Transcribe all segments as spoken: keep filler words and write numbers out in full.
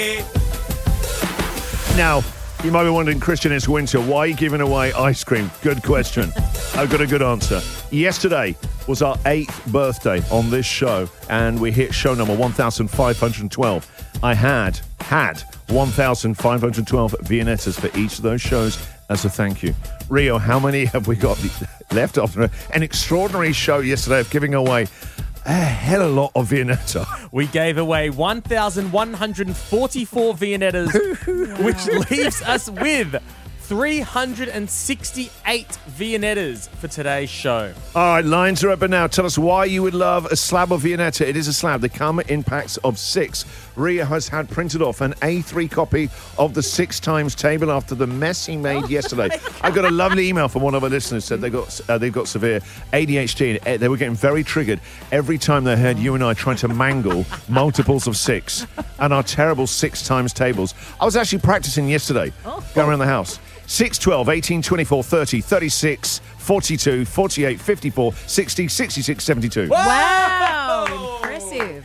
Now, you might be wondering, Christian, it's winter. Why are you giving away ice cream? Good question. I've got a good answer. Yesterday was our eighth birthday on this show, and we hit show number one thousand five hundred twelve. I had, had one thousand five hundred twelve Viennettas for each of those shows as a thank you. Rio, how many have we got left after an extraordinary show yesterday of giving away a hell of a lot of Viennetta? We gave away one thousand one hundred forty-four Viennettas, wow. which leaves us with three hundred sixty-eight Viennettas for today's show. All right, lines are open now. Tell us why you would love a slab of Viennetta. It is a slab. They come in packs of six. Ria has had printed off an A three copy of the six times table after the mess he made oh yesterday. I got a lovely email from one of our listeners said they got uh, they've got severe A D H D and they were getting very triggered every time they heard you and I trying to mangle multiples of six and our terrible six times tables. I was actually practicing yesterday, oh. going around the house. six, twelve, eighteen, twenty-four, thirty, thirty-six, forty-two, forty-eight, fifty-four, sixty, sixty-six, seventy-two. Wow! Impressive.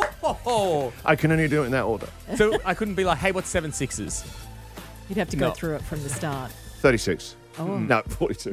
I can only do it in that order. So I couldn't be like, hey, what's seven sixes? You'd have to go No. through it from the start. thirty-six. Oh. No, forty-two.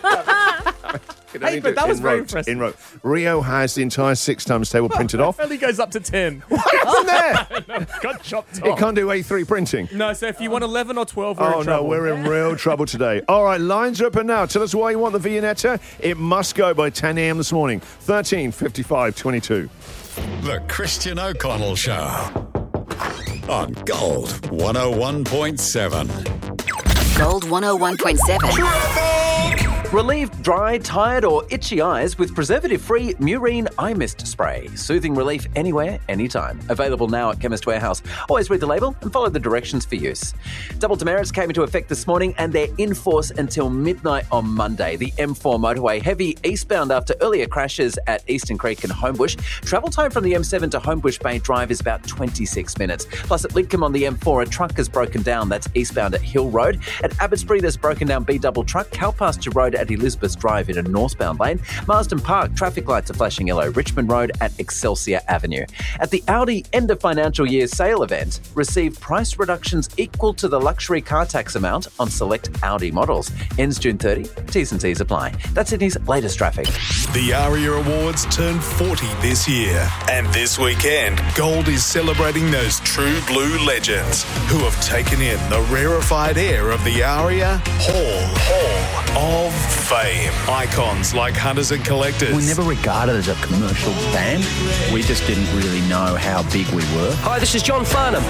Hey, but that was very impressive. In row. Rio has the entire six times table printed off. It only goes up to ten. What happened there? No, got chopped It off. can't do A three printing. No, so if you want eleven or twelve, we're Oh, in no, trouble. we're in real trouble today. All right, lines are open now. Tell us why you want the Viennetta. It must go by ten a.m. this morning. thirteen, fifty-five, twenty-two. The Christian O'Connell Show on Gold one oh one point seven. Gold one oh one point seven. Relieve dry, tired or itchy eyes with preservative-free Murine Eye Mist Spray. Soothing relief anywhere, anytime. Available now at Chemist Warehouse. Always read the label and follow the directions for use. Double demerits came into effect this morning and they're in force until midnight on Monday. The M four motorway heavy eastbound after earlier crashes at Eastern Creek and Homebush. Travel time from the M seven to Homebush Bay Drive is about twenty-six minutes. Plus at Lidcombe on the M four, a truck has broken down. That's eastbound at Hill Road. At Abbotsbury, there's broken down B-double truck. Cowpasture Road at Elizabeth Drive in a northbound lane. Marsden Park, traffic lights are flashing yellow. Richmond Road at Excelsior Avenue. At the Audi end of financial year sale event, receive price reductions equal to the luxury car tax amount on select Audi models. Ends June thirtieth. T's and C's apply. That's Sydney's latest traffic. The ARIA Awards turn forty this year. And this weekend, Gold is celebrating those true blue legends who have taken in the rarefied air of the ARIA Hall, Hall of Fame. Icons like Hunters and Collectors. We never regarded it as a commercial band. We just didn't really know how big we were. Hi, this is John Farnham.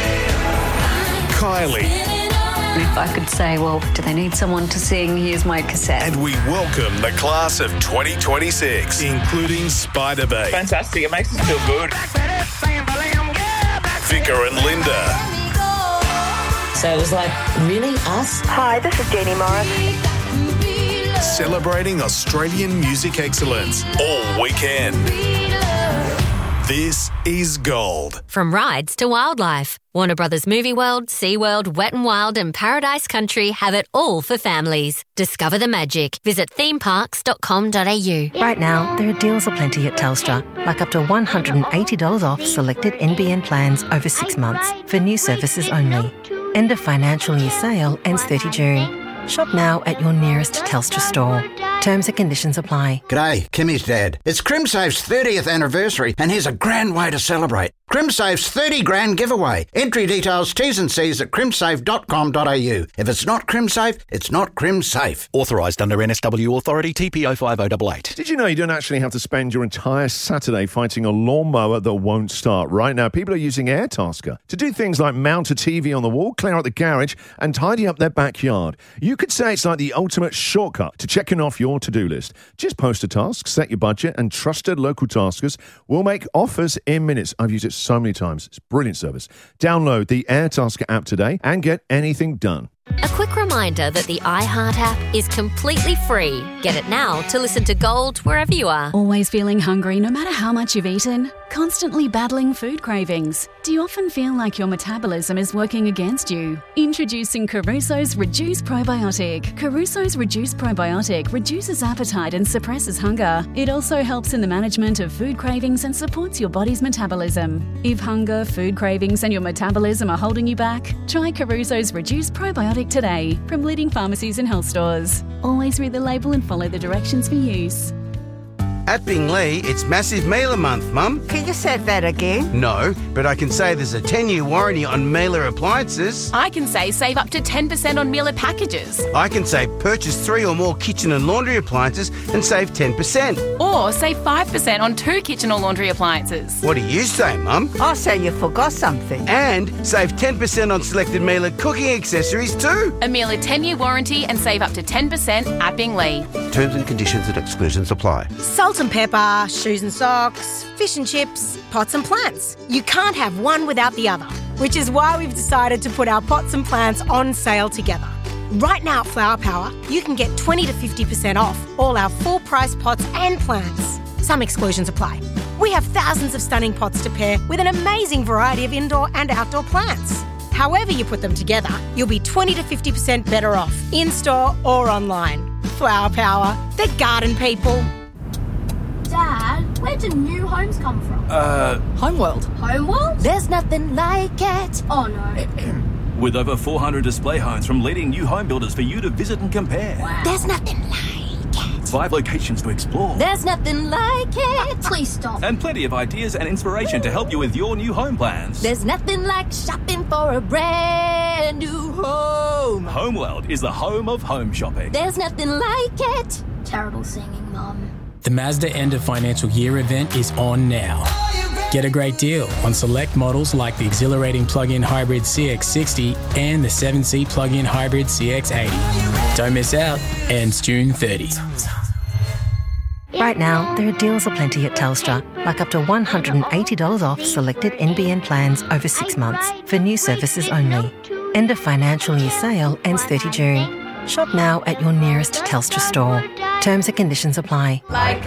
Kylie. If I could say, well, do they need someone to sing? Here's my cassette. And we welcome the class of twenty twenty-six, including Spider Bay. Fantastic. It makes us feel good. Vicar and Linda. So it was like, really? Us? Hi, this is Jeannie Morris. Celebrating Australian music excellence all weekend. This is Gold. From rides to wildlife, Warner Brothers Movie World, SeaWorld, Wet n Wild and Paradise Country have it all for families. Discover the magic. Visit theme parks dot com dot a u. Right now, there are deals aplenty at Telstra, like up to one hundred eighty dollars off selected N B N plans over six months for new services only. End of financial year sale ends thirtieth of June. Shop now at your nearest Telstra store. Terms and conditions apply. G'day, Kimmy's dad. It's CrimSafe's thirtieth anniversary and here's a grand way to celebrate. CrimSafe's thirty grand giveaway. Entry details, T's and C's at crimsafe dot com dot a u. If it's not CrimSafe, it's not CrimSafe. Authorised under N S W Authority T P O five oh eight eight. Did you know you don't actually have to spend your entire Saturday fighting a lawnmower that won't start? Right now, people are using AirTasker to do things like mount a T V on the wall, clear out the garage, and tidy up their backyard. You could say it's like the ultimate shortcut to checking off your to-do list. Just post a task, set your budget, and trusted local taskers will make offers in minutes. I've used it so many times. It's a brilliant service. Download the AirTasker app today and get anything done. A quick reminder that the iHeart app is completely free. Get it now to listen to Gold wherever you are. Always feeling hungry no matter how much you've eaten? Constantly battling food cravings? Do you often feel like your metabolism is working against you? Introducing Caruso's Reduce Probiotic. Caruso's Reduce Probiotic reduces appetite and suppresses hunger. It also helps in the management of food cravings and supports your body's metabolism. If hunger, food cravings and your metabolism are holding you back, try Caruso's Reduce Probiotic today from leading pharmacies and health stores. Always read the label and follow the directions for use. At Bingley, it's Massive Mealer Month, Mum. Can you say that again? No, but I can say there's a ten-year warranty on Mealer appliances. I can say save up to ten percent on Mealer packages. I can say purchase three or more kitchen and laundry appliances and save ten percent. Or save five percent on two kitchen or laundry appliances. What do you say, Mum? I say you forgot something. And save ten percent on selected Mealer cooking accessories too. A Mealer ten-year warranty and save up to ten percent at Bingley. Terms and conditions and exclusions apply. Salt and pepper, shoes and socks, fish and chips, pots and plants. You can't have one without the other, which is why we've decided to put our pots and plants on sale together. Right now at Flower Power, you can get twenty to fifty percent off all our full-price pots and plants. Some exclusions apply. We have thousands of stunning pots to pair with an amazing variety of indoor and outdoor plants. However you put them together, you'll be twenty to fifty percent better off, in-store or online. Flower Power, the garden people. Dad, where do new homes come from? Uh... Homeworld. Homeworld? There's nothing like it. Oh, no. With over four hundred display homes from leading new home builders for you to visit and compare. Wow. There's nothing like it. Five locations to explore. There's nothing like it. Please stop. And plenty of ideas and inspiration to help you with your new home plans. There's nothing like shopping for a brand new home. Homeworld is the home of home shopping. There's nothing like it. Terrible singing, Mum. The Mazda end of financial year event is on now. Get a great deal on select models like the exhilarating plug-in hybrid C X sixty and the seven seat plug-in hybrid C X eighty. Don't miss out. Ends June thirtieth. Right now, there are deals aplenty at Telstra, like up to one hundred eighty dollars off selected N B N plans over six months for new services only. End of financial year sale ends thirtieth of June. Shop now at your nearest Telstra store. Terms and conditions apply. Like